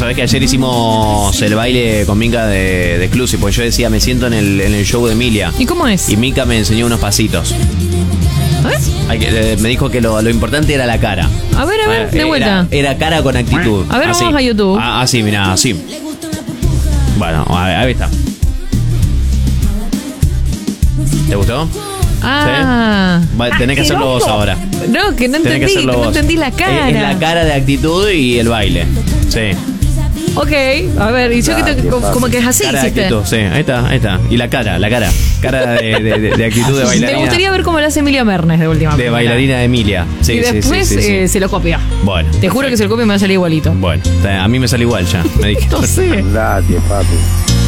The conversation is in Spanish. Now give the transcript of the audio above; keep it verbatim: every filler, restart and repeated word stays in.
Sabés que ayer hicimos el baile con Mica de, de Exclusive, porque yo decía, me siento en el, en el show de Emilia. ¿Y cómo es? Y Mica me enseñó unos pasitos. ¿Eh? Hay que, eh, me dijo que lo, lo importante era la cara. A ver, a ver, Eh, de vuelta. Era, era cara con actitud. A ver, así. vamos a YouTube. Ah, así, mirá, así. Bueno, ahí está. ¿Te gustó? Ah. ¿Sí? Va, tenés que hacerlo vos ahora. No, que no Tenés que entendí, hacerlo no vos. entendí la cara. Es, es la cara de actitud y el baile. Sí. Ok, a ver, y yo que te, como, como que es así, Cara de hiciste. actitud, sí, ahí está, ahí está. Y la cara, la cara. Cara de, de, de, de actitud de bailarina. Me gustaría ver cómo lo hace Emilia Mernes de última. De bailarina de Emilia. Sí, y sí, después sí, sí, sí. eh, se lo copia. Bueno. Te juro perfecto. que se lo copia y me va a salir igualito. Bueno, a mí me sale igual ya. Me dije. No sé. Andate, papi.